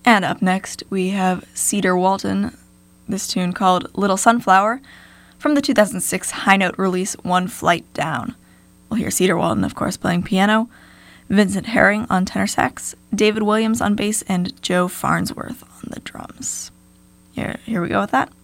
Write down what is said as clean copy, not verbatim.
And up next, we have Cedar Walton, this tune called Little Sunflower, from the 2006 high note release One Flight Down. We'll hear Cedar Walton, of course, playing piano, Vincent Herring on tenor sax, David Williams on bass, and Joe Farnsworth on the drums. Here we go with that.